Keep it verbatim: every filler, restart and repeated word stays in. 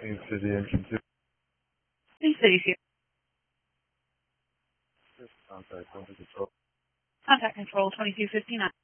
Queen City Engine two. Queen City here. Contact under control. Contact control twenty-two fifty-nine.